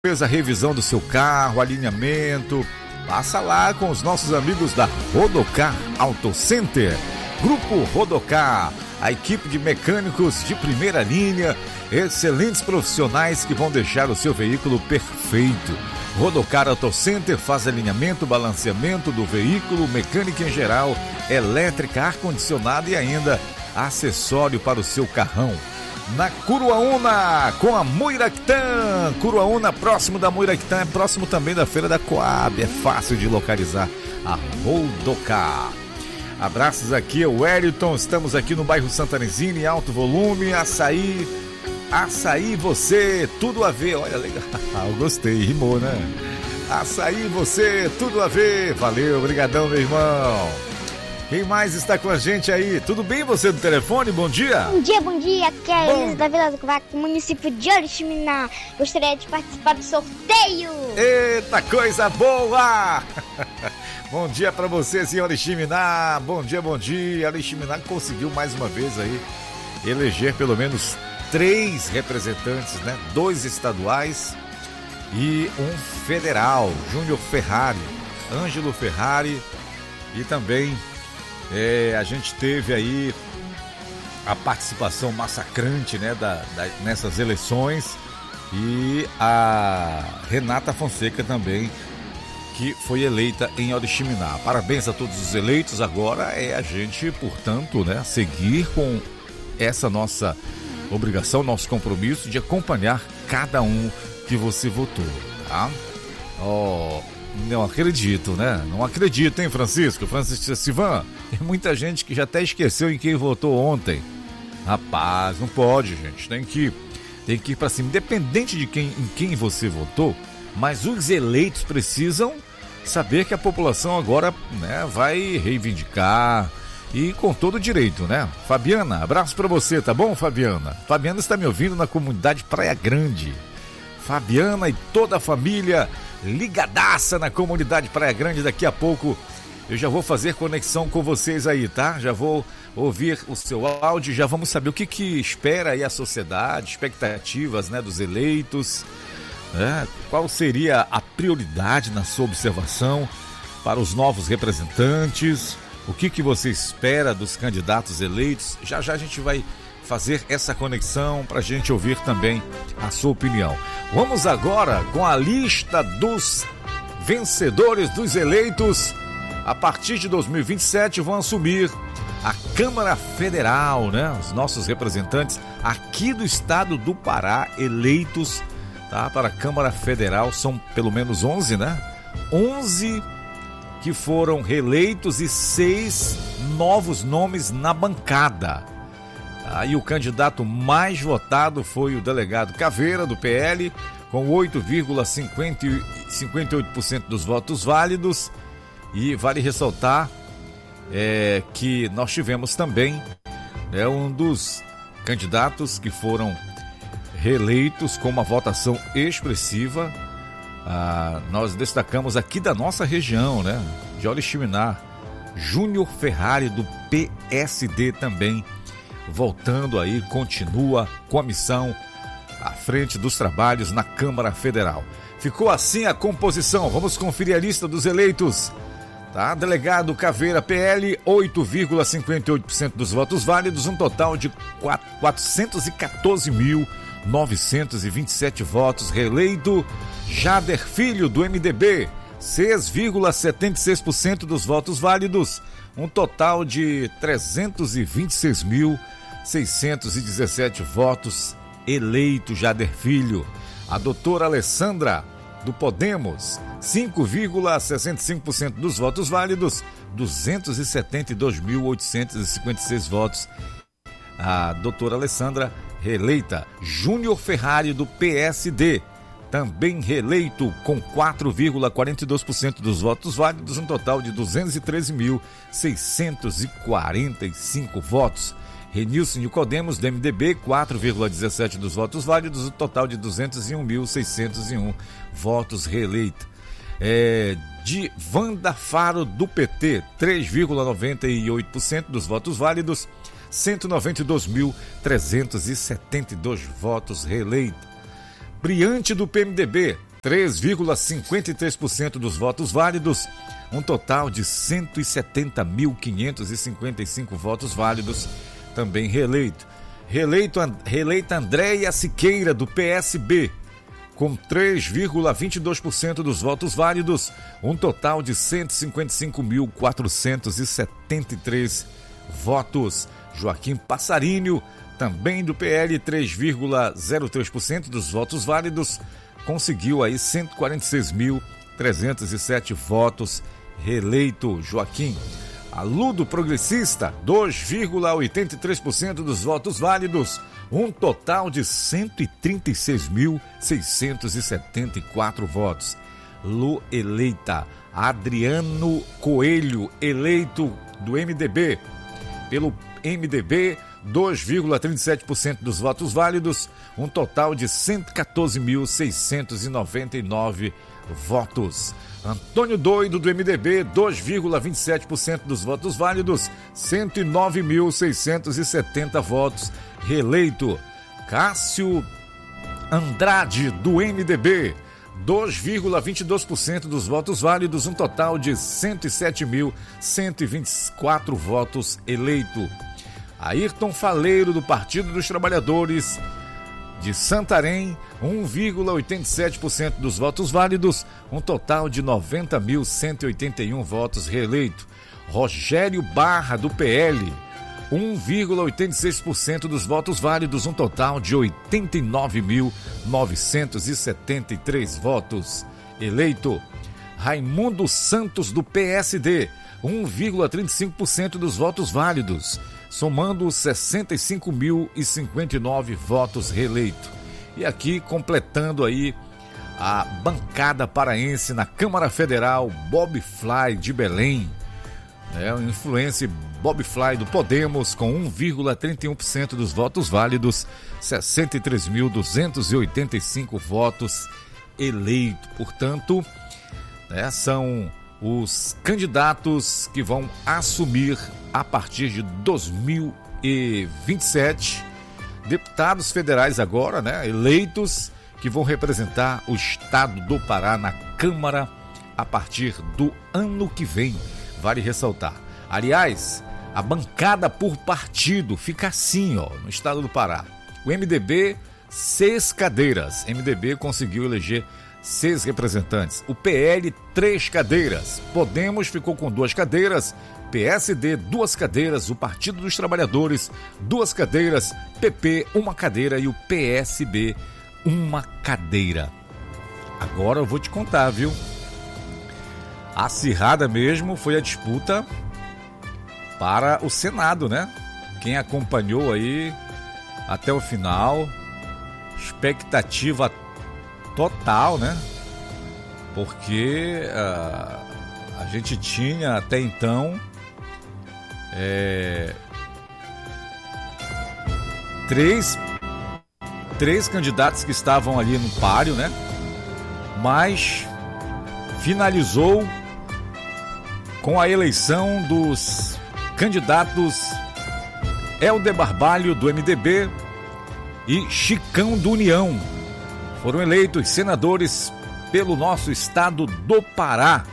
Fez a revisão do seu carro, alinhamento, passa lá com os nossos amigos da Rodocar Auto Center. Grupo Rodocar, a equipe de mecânicos de primeira linha, excelentes profissionais que vão deixar o seu veículo perfeito. Rodocar Auto Center faz alinhamento, balanceamento do veículo, mecânica em geral, elétrica, ar-condicionado e ainda acessório para o seu carrão. Na Curuaúna, com a Muiractã. Curuaúna, próximo da Muiractã, é próximo também da Feira da Coab. É fácil de localizar a Rodocar. Abraços aqui, o Wellington. Estamos aqui no bairro Santanezinho, em alto volume. Açaí você, tudo a ver. Olha, legal. Eu gostei, rimou, né? Açaí você, tudo a ver. Valeu, obrigadão, meu irmão. Quem mais está com a gente aí? Tudo bem você do telefone? Bom dia. Bom dia. Aqui é a Elisa da Vila do Cavaco, município de Oriximiná. Gostaria de participar do sorteio. Eita, coisa boa! Bom dia para você, senhor Oriximiná. Bom dia. Oriximiná conseguiu mais uma vez aí eleger pelo menos 3 representantes, né? 2 estaduais e um federal. Júnior Ferrari, Ângelo Ferrari e também... a gente teve aí a participação massacrante, né, nessas eleições, e a Renata Fonseca também, que foi eleita em Oriximiná. Parabéns a todos os eleitos. Agora é a gente, portanto, né, seguir com essa nossa obrigação, nosso compromisso de acompanhar cada um que você votou, tá? Não acredito, né? Não acredito, hein, Francisco Sivan? Tem muita gente que já até esqueceu em quem votou ontem. Rapaz, não pode, gente. Tem que ir pra cima, independente de em quem você votou, mas os eleitos precisam saber que a população agora, né, vai reivindicar e com todo o direito, né? Fabiana, abraço pra você, tá bom, Fabiana? Fabiana está me ouvindo na comunidade Praia Grande. Fabiana e toda a família ligadaça na comunidade Praia Grande. Daqui a pouco eu já vou fazer conexão com vocês aí, tá? Já vou ouvir o seu áudio, já vamos saber o que espera aí a sociedade, expectativas, né, dos eleitos, né? Qual seria a prioridade na sua observação para os novos representantes, o que você espera dos candidatos eleitos. Já a gente vai fazer essa conexão para a gente ouvir também a sua opinião. Vamos agora com a lista dos vencedores, dos eleitos. A partir de 2027 vão assumir a Câmara Federal, né? Os nossos representantes aqui do estado do Pará eleitos, tá? Para a Câmara Federal são pelo menos 11, né? 11 que foram reeleitos e 6 novos nomes na bancada. Aí o candidato mais votado foi o delegado Caveira, do PL, com 8,58% dos votos válidos. E vale ressaltar que nós tivemos também um dos candidatos que foram reeleitos com uma votação expressiva. Nós destacamos aqui da nossa região, né, de Oriximiná, Júnior Ferrari, do PSD também, voltando aí, continua com a missão à frente dos trabalhos na Câmara Federal. Ficou assim a composição. Vamos conferir a lista dos eleitos, tá? Delegado Caveira, PL, 8,58% dos votos válidos, um total de 414.927 votos. Reeleito Jader Filho, do MDB, 6,76% dos votos válidos, um total de 326.617 votos. Eleito Jader Filho. A doutora Alessandra, do Podemos, 5,65% dos votos válidos, 272.856 votos. A doutora Alessandra, reeleita. Júnior Ferrari, do PSD, também reeleito, com 4,42% dos votos válidos, um total de 213.645 votos. Renilson Nicodemos, do MDB, 4,17% dos votos válidos, um total de 201.601 votos. Reeleito. De Wanda Faro, do PT, 3,98% dos votos válidos, 192.372 votos. Reeleito. Briante, do PMDB, 3,53% dos votos válidos, um total de 170.555 votos válidos, também reeleito. Reeleita Andréia Siqueira, do PSB, com 3,22% dos votos válidos, um total de 155.473 votos. Joaquim Passarinho, também do PL, 3,03% dos votos válidos, conseguiu aí 146.307 votos, reeleito Joaquim. Alu, do Progressista, 2,83% dos votos válidos, um total de 136.674 votos. Lu eleita. Adriano Coelho, eleito do MDB. Pelo MDB, 2,37% dos votos válidos, um total de 114.699 votos. Antônio Doido, do MDB, 2,27% dos votos válidos, 109.670 votos, reeleito. Cássio Andrade, do MDB, 2,22% dos votos válidos, um total de 107.124 votos, eleito. Ayrton Faleiro, do Partido dos Trabalhadores de Santarém, 1,87% dos votos válidos, um total de 90.181 votos, reeleito. Rogério Barra, do PL, 1,86% dos votos válidos, um total de 89.973 votos, eleito. Raimundo Santos, do PSD, 1,35% dos votos válidos, somando 65.059 votos, reeleito. E aqui, completando aí a bancada paraense na Câmara Federal, Bob Fly, de Belém, o influencer Bob Fly, do Podemos, com 1,31% dos votos válidos, 63.285 votos, eleito. Portanto, são os candidatos que vão assumir a partir de 2027, deputados federais agora, eleitos, que vão representar o estado do Pará na Câmara a partir do ano que vem. Vale ressaltar. Aliás, a bancada por partido fica assim, no estado do Pará. O MDB, 6 cadeiras. MDB conseguiu eleger 6 representantes. O PL, 3 cadeiras. Podemos ficou com 2 cadeiras. PSD, 2 cadeiras. O Partido dos Trabalhadores, 2 cadeiras. PP, 1 cadeira. E o PSB, 1 cadeira. Agora eu vou te contar, viu? Acirrada mesmo foi a disputa para o Senado, Quem acompanhou aí até o final, expectativa total, Porque a gente tinha até então três candidatos que estavam ali no páreo, Mas finalizou com a eleição dos candidatos Helder Barbalho, do MDB, e Chicão, do União. Foram eleitos senadores pelo nosso estado do Pará.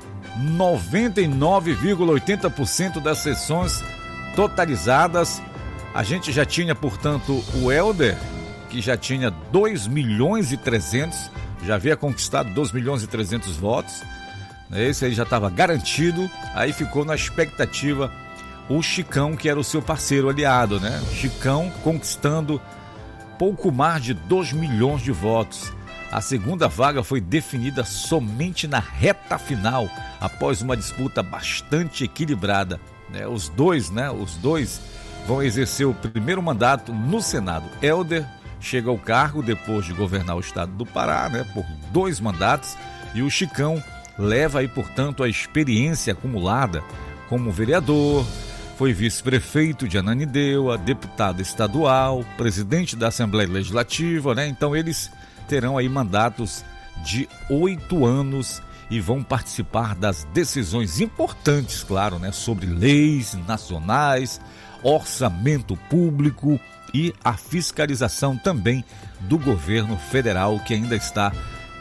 99,80% das sessões totalizadas. A gente já tinha, portanto, o Helder, que já tinha 2.300.000, já havia conquistado 2.300.000 votos. Esse aí já estava garantido. Aí ficou na expectativa o Chicão, que era o seu parceiro aliado, Chicão conquistando pouco mais de 2 milhões de votos. A segunda vaga foi definida somente na reta final, após uma disputa bastante equilibrada. Os dois vão exercer o primeiro mandato no Senado. Helder chega ao cargo depois de governar o estado do Pará, por 2 mandatos, e o Chicão leva aí, portanto, a experiência acumulada como vereador, foi vice-prefeito de Ananindeua, deputado estadual, presidente da Assembleia Legislativa, Então eles terão aí mandatos de 8 anos e vão participar das decisões importantes, claro, sobre leis nacionais, orçamento público e a fiscalização também do governo federal, que ainda está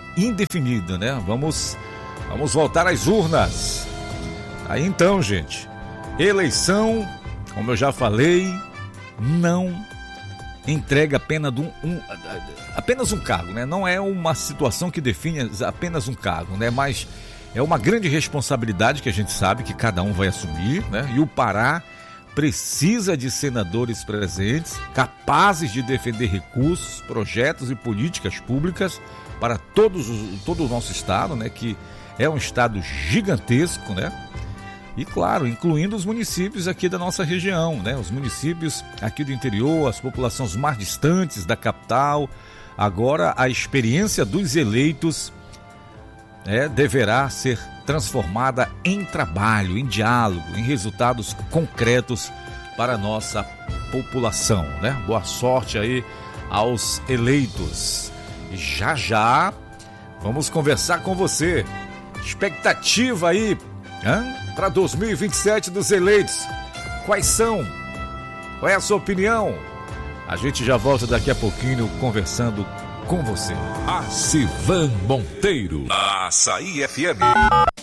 indefinido, né? Vamos voltar às urnas. Aí então, gente, eleição, como eu já falei, não entrega apenas um cargo, né? Não é uma situação que define apenas um cargo, né? Mas é uma grande responsabilidade que a gente sabe que cada um vai assumir, né? E o Pará precisa de senadores presentes, capazes de defender recursos, projetos e políticas públicas para todo o nosso estado, né? Que é um estado gigantesco, né? E claro, incluindo os municípios aqui da nossa região, né? Os municípios aqui do interior, as populações mais distantes da capital. Agora a experiência dos eleitos deverá ser transformada em trabalho, em diálogo, em resultados concretos para a nossa população, né? Boa sorte aí aos eleitos. E já vamos conversar com você. Expectativa aí para 2027 dos eleitos. Quais são? Qual é a sua opinião? A gente já volta daqui a pouquinho conversando com você. Civan Monteiro, Açaí FM.